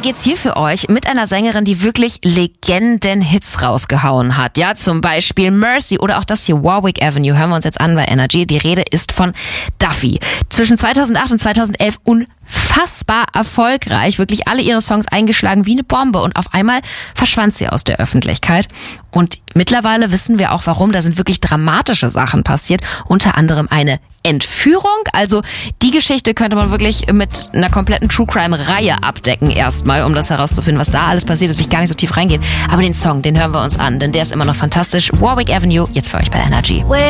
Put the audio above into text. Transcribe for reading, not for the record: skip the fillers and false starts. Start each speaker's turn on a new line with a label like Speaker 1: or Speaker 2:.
Speaker 1: geht's hier für euch mit einer Sängerin, die wirklich Legenden-Hits rausgehauen hat. Ja, zum Beispiel Mercy oder auch das hier Warwick Avenue. Hören wir uns jetzt an bei Energy. Die Rede ist von Duffy. Zwischen 2008 und 2011 unfassbar erfolgreich. Wirklich alle ihre Songs eingeschlagen wie eine Bombe und auf einmal verschwand sie aus der Öffentlichkeit. Und mittlerweile wissen wir auch warum. Da sind wirklich dramatische Sachen passiert. Unter anderem eine Entführung. Also die Geschichte könnte man wirklich mit einer kompletten True-Crime-Reihe abdecken erstmal, um das herauszufinden, was da alles passiert ist. Will ich gar nicht so tief reingehen. Aber den Song, den hören wir uns an, denn der ist immer noch fantastisch. Warwick Avenue, jetzt für euch bei Energy.